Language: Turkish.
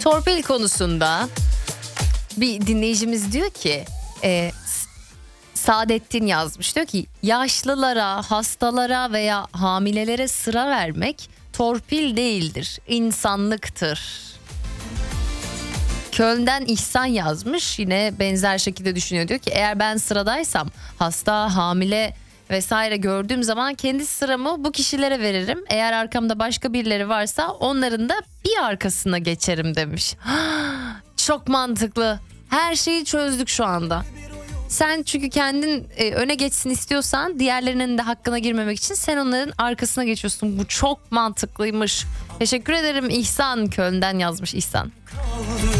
Torpil konusunda bir dinleyicimiz diyor ki Saadettin yazmış, diyor ki yaşlılara, hastalara veya hamilelere sıra vermek torpil değildir, insanlıktır. Köln'den İhsan yazmış, yine benzer şekilde düşünüyor, diyor ki eğer ben sıradaysam hasta, hamile vesaire gördüğüm zaman kendi sıramı bu kişilere veririm. Eğer arkamda başka birileri varsa onların da bir arkasına geçerim demiş. Çok mantıklı. Her şeyi çözdük şu anda. Sen çünkü kendin öne geçsin istiyorsan diğerlerinin de hakkına girmemek için sen onların arkasına geçiyorsun. Bu çok mantıklıymış. Teşekkür ederim İhsan, Köln'den yazmış İhsan.